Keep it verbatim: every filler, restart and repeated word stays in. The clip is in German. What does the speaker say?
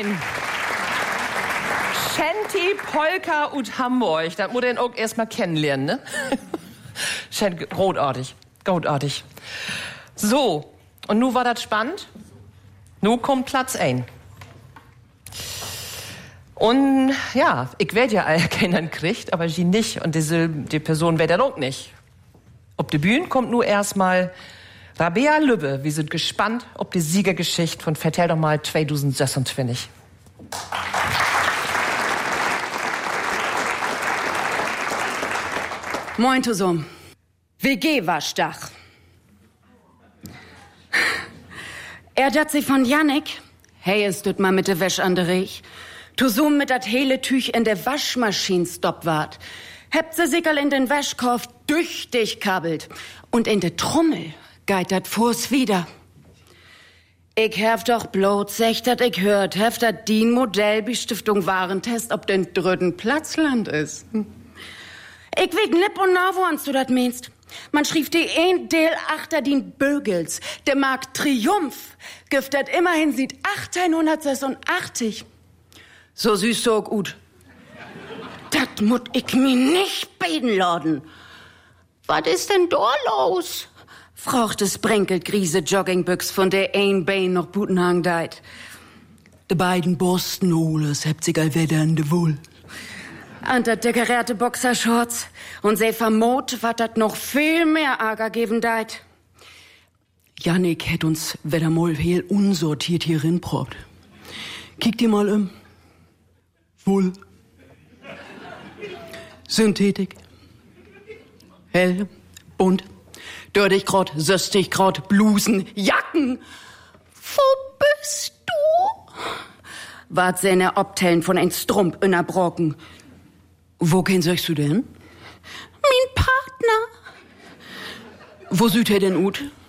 ein. Shanty Polka und Hamburg. Das muss er auch erstmal kennenlernen, ne? Shanty, großartig, großartig. So, und nun war das spannend. Nun kommt Platz ein. Und ja, ich werde ja alle kennen kriegt, aber sie nicht. Und diese, die Person wird er auch nicht. Ob die Bühne kommt nur erstmal Rabea Lübbe. Wir sind gespannt, ob die Siegergeschichte von Vertell doch mal zwanzig sechsundzwanzig. Moin zusammen. W G-Waschdach. Er dat sich von Jannik. Hey, ist das mal mit de Wäsch an de Riech. Zusammen mit dat hele Tüch in de Waschmaschine stoppt wart. Hebt se sickerl in den Wäschkorb düchtig kabelt. Und in de Trommel geit dat vors wieder. Ich hef doch bloß sech, dat ich hört, hef dat die Modellbestiftung Warentest, ob den dritten Platzland is. Hm. Ich weet nipp und na, woans du dat meinst. Man schrieb die ein Del achter den Bögels. Der Markt Triumph giftet immerhin sieht achtzehnhundertsechsundachtzig. So süß so gut. Dat mut ich mir nicht beten laden. Was ist denn da los? Fraucht es Brenkelt Griese Joggingbüchs von der ein Bein noch Butenhang deit. De beiden Boston-Holers hebt sich all Wetter in de Wohl. An dat dekorierte Boxershorts. Und sie vermut, wat dat noch viel mehr Ärger geben deit. Jannik hätt uns wieder mal heel unsortiert hier rinprobt. Kick dir mal um. Wohl. Synthetik. Hell, bunt, dördig grad, söstig grad, Blusen, Jacken. Wo bist du? Wart seine Obtellen von ein Strump in der Brocken. Wohin sagst du denn? Mein Partner. Wo süht er denn ut?